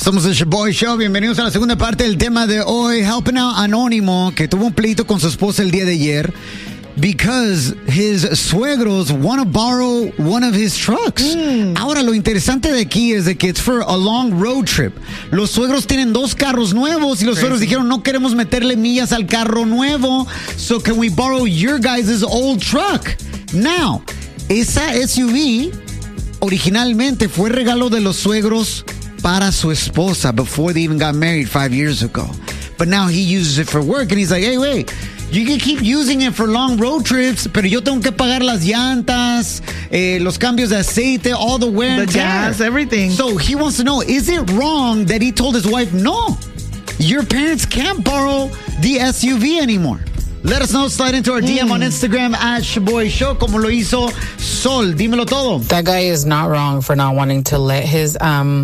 Somos el Shaboy Show. Bienvenidos a la segunda parte del tema de hoy. Helping out Anónimo, que tuvo un pleito con su esposa el día de ayer because his suegros want to borrow one of his trucks. Ahora, lo interesante de aquí es de que it's for a long road trip. Los suegros tienen 2 carros nuevos y los suegros dijeron, no queremos meterle millas al carro nuevo, so can we borrow your guys' old truck? Now, esa SUV originalmente fue regalo de los suegros para su esposa before they even got married 5 years ago. But now he uses it for work and he's like, hey, wait, you can keep using it for long road trips, pero yo tengo que pagar las llantas, los cambios de aceite, all the wear and the tear. gas, everything. So he wants to know, is it wrong that he told his wife, no, your parents can't borrow the SUV anymore? Let us know. Slide into our DM on Instagram at Shaboy Show, como lo hizo Sol. Dímelo todo. That guy is not wrong for not wanting to let his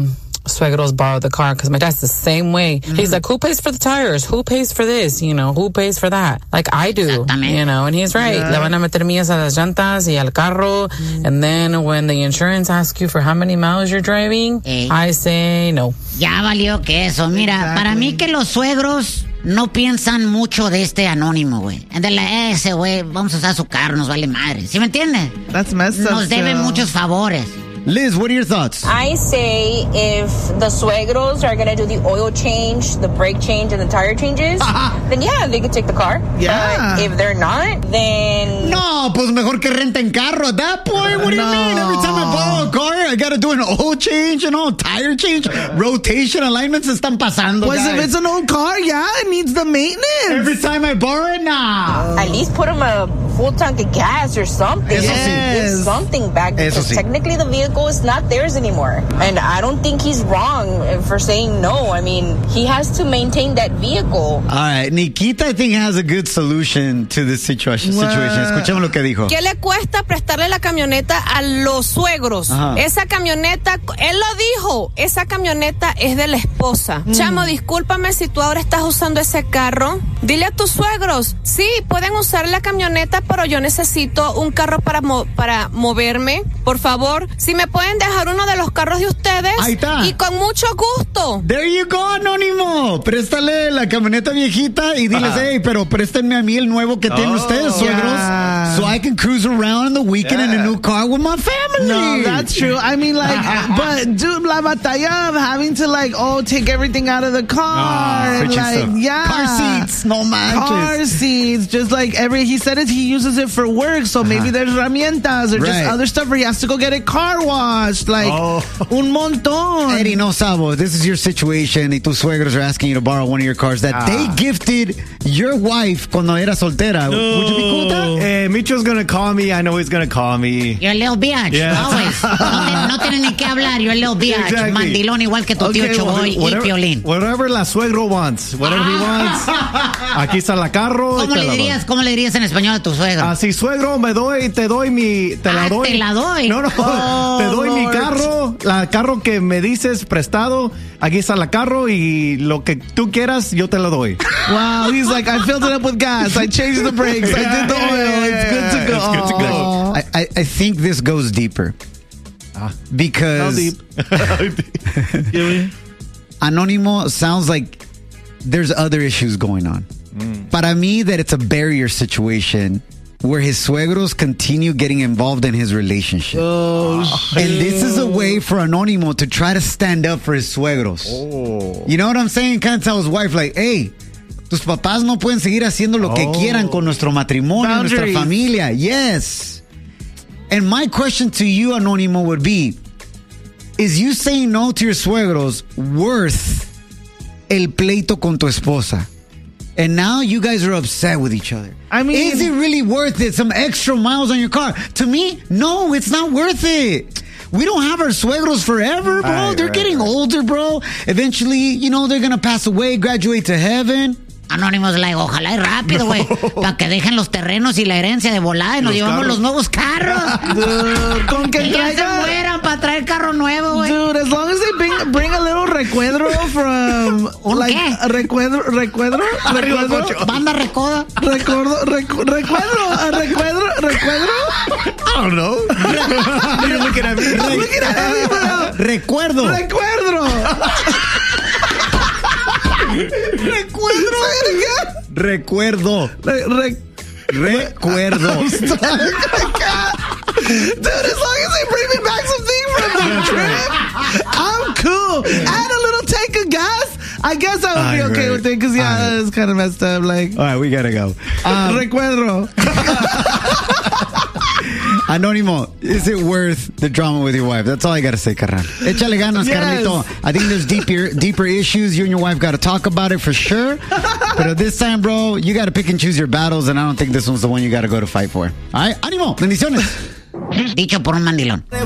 suegros borrow the car, because my dad's the same way. He's like, who pays for the tires? Who pays for this? You know, who pays for that? Like, I do. You know, and he's right. Le van a meter millas a las llantas y al carro. And then when the insurance asks you for how many miles you're driving, I say no. Ya valió que eso. Mira, para mí que los suegros no piensan mucho de este Anónimo, güey. Ese güey, vamos a usar su carro, nos vale madre. ¿Sí me entiendes? That's messed up. Nos deben muchos favores. Liz, what are your thoughts? I say if the suegros are going to do the oil change, the brake change, and the tire changes, then yeah, they could take the car. Yeah. But if they're not, then... No, pues mejor que renten carro at that point. What do you mean? Every time I borrow a car, I got to do an oil change and all, tire change, rotation, alignments están pasando, Pues if it's an old car, yeah, it needs the maintenance. Every time I borrow it, nah. At least put them a full tank of gas or something. Eso sí. Give something back, Eso because sí. technically the vehicle is not theirs anymore. And I don't think he's wrong for saying no. I mean, he has to maintain that vehicle. All right, Nikita, I think, has a good solution to this situation. Escuchemos lo que dijo. ¿Qué le cuesta prestarle la camioneta a los suegros? Ajá. Esa camioneta, él lo dijo, esa camioneta es de la esposa. Chamo, discúlpame si tú ahora estás usando ese carro. Dile a tus suegros, sí, pueden usar la camioneta, pero yo necesito un carro para moverme. Por favor, si me pueden dejar uno de los carros de ustedes. Ahí está. Y con mucho gusto. There you go, Anónimo. Préstale la camioneta viejita y diles, hey, pero préstenme a mí el nuevo que tienen ustedes, suegros, so I can cruise around on the weekend in a new car with my family. No, that's true. I mean, like, but dude, la batalla of having to, like, take everything out of the car. And, like, stuff. Car seats, no manches. Car seats, just like he said it, he uses it for work, so maybe there's herramientas or just other stuff where he has to go get it car washed, like, un montón. Eddie, no sabo, this is your situation y tus suegros are asking you to borrow one of your cars that they gifted your wife cuando era soltera. Would you be cool with that? Micho's gonna call me. I know he's gonna call me. You're a little bitch, always. No tienen ni que hablar, you're a little bitch. Exactly. Mandilón igual que tu tío Choboy y Piolín. Whatever la suegro wants. Whatever he wants. Aquí está la carro. ¿Cómo le dirías en español a tu suegro? Así, suegro, te la doy. Te la doy. No, te doy mi carro, la carro que me dices prestado. Aquí está la carro y lo que tú quieras, yo te lo doy. Wow, he's like, I filled it up with gas. I changed the brakes. I did the oil. It's good to go. It's good to go. I think this goes deeper. Because Anónimo sounds like there's other issues going on. Para mí, that it's a barrier situation where his suegros continue getting involved in his relationship. And this is a way for Anónimo to try to stand up for his suegros. You know what I'm saying? Kind of tell his wife, like, hey, tus papás no pueden seguir haciendo lo que quieran con nuestro matrimonio, nuestra familia. Yes. And my question to you, Anónimo, would be, is you saying no to your suegros worth el pleito con tu esposa? And now you guys are upset with each other. I mean, is it really worth it? Some extra miles on your car? To me, no, it's not worth it. We don't have our suegros forever, bro. They're getting older, bro. Eventually, you know, they're going to pass away, graduate to heaven. Anónimos, like, ojalá y rápido, güey, para que dejen los terrenos y la herencia de volada y nos llevamos los nuevos carros. Con que ya se mueran para traer carro nuevo, güey. Dude, as long as they bring a little recuadro from... ¿Un like, qué? Recuadro? Banda recoda. Recuadro. I don't know. You're looking at me. Recuerdo. Recuerdo. Recuerdo. Dude, as long as they bring me back something from the trip, I'm cool. Add a little tank of gas, I guess I would be okay with it, because it's kind of messed up. Like, all right, we gotta go. Recuerdo. Anónimo, is it worth the drama with your wife? That's all I gotta say, carnal. Échale ganas, Carlito. I think there's deeper issues. You and your wife gotta talk about it for sure. But this time, bro, you gotta pick and choose your battles, and I don't think this one's the one you gotta go to fight for. All right, ánimo, bendiciones. Dicho por un mandilón.